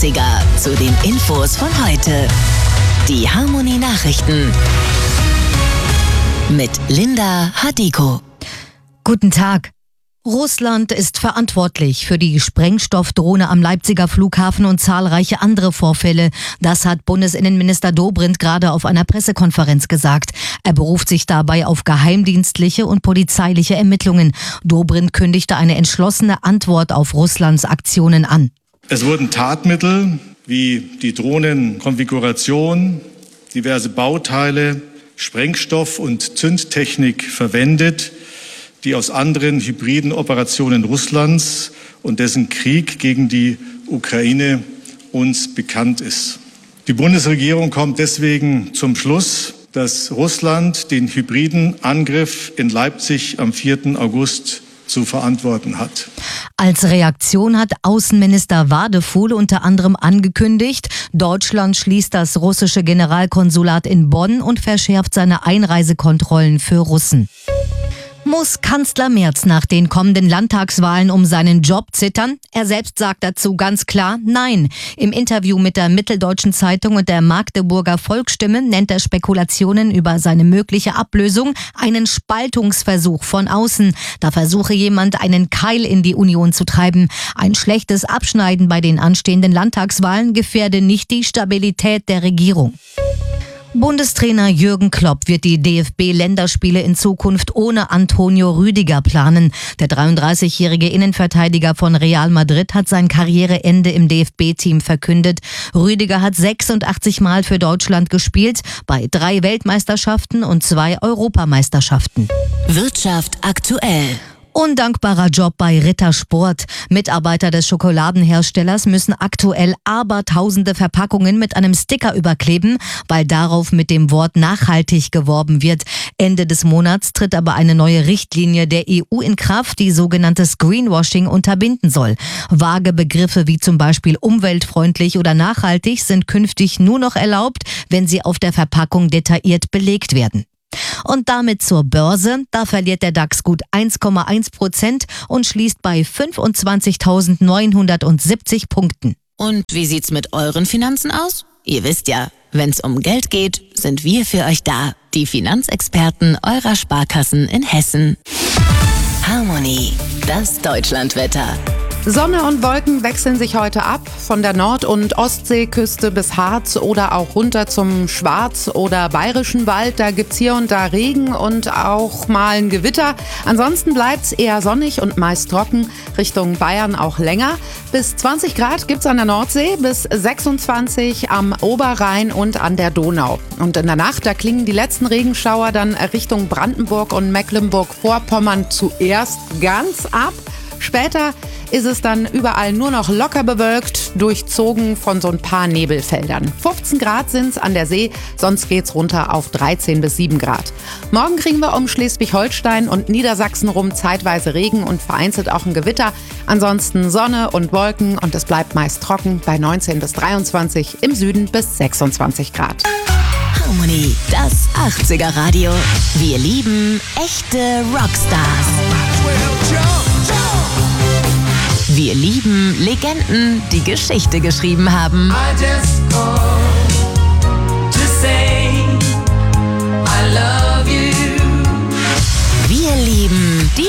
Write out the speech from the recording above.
80er zu den Infos von heute. Die Harmony Nachrichten mit Linda Hadiko. Guten Tag. Russland ist verantwortlich für die Sprengstoffdrohne am Leipziger Flughafen und zahlreiche andere Vorfälle. Das hat Bundesinnenminister Dobrindt gerade auf einer Pressekonferenz gesagt. Er beruft sich dabei auf geheimdienstliche und polizeiliche Ermittlungen. Dobrindt kündigte eine entschlossene Antwort auf Russlands Aktionen an. Es wurden Tatmittel wie die Drohnenkonfiguration, diverse Bauteile, Sprengstoff und Zündtechnik verwendet, die aus anderen hybriden Operationen Russlands und dessen Krieg gegen die Ukraine uns bekannt ist. Die Bundesregierung kommt deswegen zum Schluss, dass Russland den hybriden Angriff in Leipzig am 4. August zu verantworten hat. Als Reaktion hat Außenminister Wadefuhl unter anderem angekündigt, Deutschland schließt das russische Generalkonsulat in Bonn und verschärft seine Einreisekontrollen für Russen. Muss Kanzler Merz nach den kommenden Landtagswahlen um seinen Job zittern? Er selbst sagt dazu ganz klar Nein. Im Interview mit der Mitteldeutschen Zeitung und der Magdeburger Volksstimme nennt er Spekulationen über seine mögliche Ablösung einen Spaltungsversuch von außen. Da versuche jemand, einen Keil in die Union zu treiben. Ein schlechtes Abschneiden bei den anstehenden Landtagswahlen gefährde nicht die Stabilität der Regierung. Bundestrainer Jürgen Klopp wird die DFB-Länderspiele in Zukunft ohne Antonio Rüdiger planen. Der 33-jährige Innenverteidiger von Real Madrid hat sein Karriereende im DFB-Team verkündet. Rüdiger hat 86 Mal für Deutschland gespielt, bei 3 Weltmeisterschaften und 2 Europameisterschaften. Wirtschaft aktuell. Undankbarer Job bei Rittersport. Mitarbeiter des Schokoladenherstellers müssen aktuell abertausende Verpackungen mit einem Sticker überkleben, weil darauf mit dem Wort nachhaltig geworben wird. Ende des Monats tritt aber eine neue Richtlinie der EU in Kraft, die sogenanntes Greenwashing unterbinden soll. Vage Begriffe wie zum Beispiel umweltfreundlich oder nachhaltig sind künftig nur noch erlaubt, wenn sie auf der Verpackung detailliert belegt werden. Und damit zur Börse. Da verliert der DAX gut 1,1% und schließt bei 25.970 Punkten. Und wie sieht's mit euren Finanzen aus? Ihr wisst ja, wenn's um Geld geht, sind wir für euch da. Die Finanzexperten eurer Sparkassen in Hessen. Harmony, das Deutschlandwetter. Sonne und Wolken wechseln sich heute ab, von der Nord- und Ostseeküste bis Harz oder auch runter zum Schwarz- oder Bayerischen Wald. Da gibt's hier und da Regen und auch mal ein Gewitter. Ansonsten bleibt's eher sonnig und meist trocken, Richtung Bayern auch länger. Bis 20 Grad gibt's an der Nordsee, bis 26 am Oberrhein und an der Donau. Und in der Nacht, da klingen die letzten Regenschauer dann Richtung Brandenburg und Mecklenburg-Vorpommern zuerst ganz ab. Später ist es dann überall nur noch locker bewölkt, durchzogen von so ein paar Nebelfeldern. 15 Grad sind's an der See, sonst geht's runter auf 13 bis 7 Grad. Morgen kriegen wir um Schleswig-Holstein und Niedersachsen rum zeitweise Regen und vereinzelt auch ein Gewitter. Ansonsten Sonne und Wolken und es bleibt meist trocken bei 19 bis 23, im Süden bis 26 Grad. Harmony, das 80er Radio. Wir lieben echte Rockstars. Wir lieben Legenden, die Geschichte geschrieben haben. I just call.